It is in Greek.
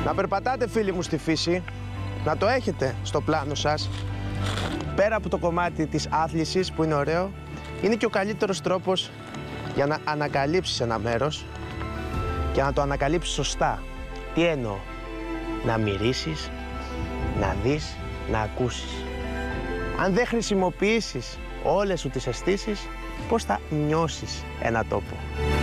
Να περπατάτε, φίλοι μου, στη φύση, να το έχετε στο πλάνο σας. Πέρα από το κομμάτι της άθλησης, που είναι ωραίο, είναι και ο καλύτερος τρόπος για να ανακαλύψεις ένα μέρος και να το ανακαλύψεις σωστά. Τι εννοώ? Να μυρίσεις, να δεις, να ακούσεις. Αν δεν χρησιμοποιήσεις όλες σου τις αισθήσεις, πώς θα νιώσεις ένα τόπο?